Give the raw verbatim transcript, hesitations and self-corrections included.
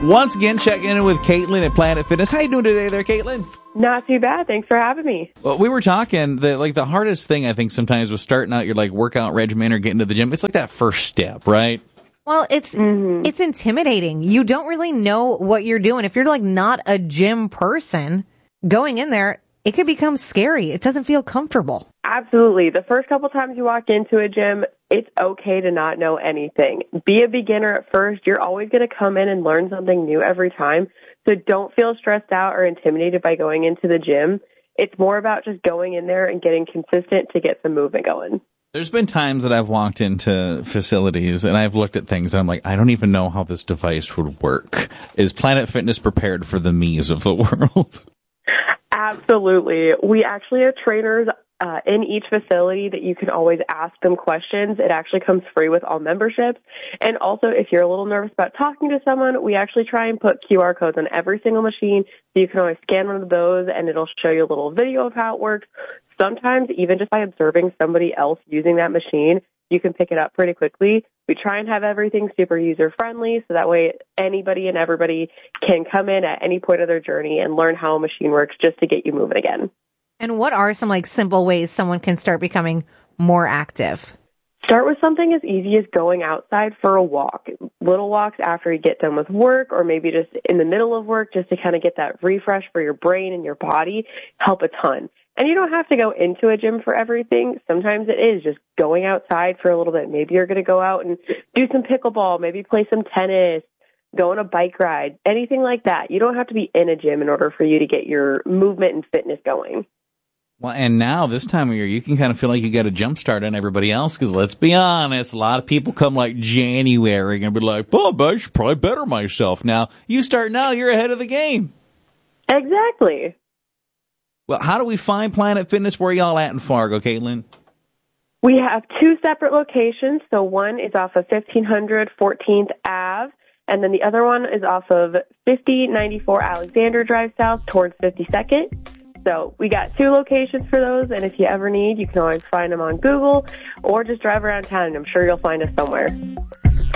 Once again, checking in with Caitlin at Planet Fitness. How you doing today there, Caitlin? Not too bad. Thanks for having me. Well, we were talking, the, like the hardest thing I think sometimes with starting out your like workout regimen or getting to the gym, it's like that first step, right? Well, it's mm-hmm. it's intimidating. You don't really know what you're doing. If you're like not a gym person, going in there, it could become scary. It doesn't feel comfortable. Absolutely. The first couple times you walk into a gym, it's okay to not know anything. Be a beginner at first. You're always going to come in and learn something new every time. So don't feel stressed out or intimidated by going into the gym. It's more about just going in there and getting consistent to get some movement going. There's been times that I've walked into facilities and I've looked at things and I'm like, I don't even know how this device would work. Is Planet Fitness prepared for the me's of the world? Absolutely. We actually have trainers uh, in each facility that you can always ask them questions. It actually comes free with all memberships. And also, if you're a little nervous about talking to someone, we actually try and put Q R codes on every single machine. So you can always scan one of those and it'll show you a little video of how it works. Sometimes, even just by observing somebody else using that machine, you can pick it up pretty quickly. We try and have everything super user-friendly, so that way anybody and everybody can come in at any point of their journey and learn how a machine works just to get you moving again. And what are some like simple ways someone can start becoming more active? Start with something as easy as going outside for a walk. Little walks after you get done with work or maybe just in the middle of work just to kind of get that refresh for your brain and your body help a ton. And you don't have to go into a gym for everything. Sometimes it is just going outside for a little bit. Maybe you're going to go out and do some pickleball, maybe play some tennis, go on a bike ride, anything like that. You don't have to be in a gym in order for you to get your movement and fitness going. Well, and now this time of year, you can kind of feel like you got a jump start on everybody else because let's be honest, a lot of people come like January and be like, oh, I should probably better myself. Now, you start now, you're ahead of the game. Exactly. Well, how do we find Planet Fitness? Where are y'all at in Fargo, Caitlin? We have two separate locations. So one is off of fifteen hundred fourteenth Avenue, and then the other one is off of fifty ninety-four Alexander Drive South towards fifty-second. So we got two locations for those, and if you ever need, you can always find them on Google or just drive around town, and I'm sure you'll find us somewhere.